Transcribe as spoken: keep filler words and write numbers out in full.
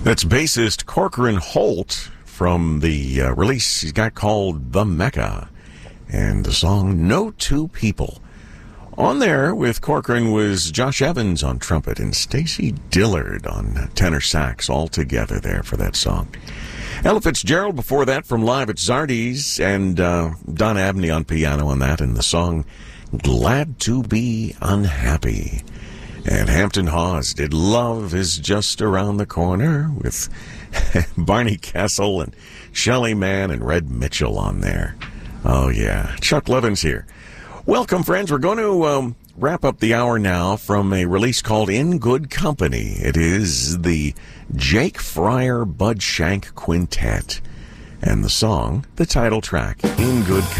That's bassist Corcoran Holt from the uh, release he's got called The Mecca, and the song No Two People. On there with Corcoran was Josh Evans on trumpet and Stacy Dillard on tenor sax, all together there for that song. Ella Fitzgerald before that from Live at Zardy's, and uh, Don Abney on piano on that, and the song Glad to Be Unhappy. And Hampton Hawes did Love Is Just Around the Corner with Barney Kessel and Shelley Mann and Red Mitchell on there. Oh, yeah. Chuck Levin's here. Welcome, friends. We're going to um, wrap up the hour now from a release called In Good Company. It is the Jake Fryer Bud Shank Quintet. And the song, the title track, In Good Company.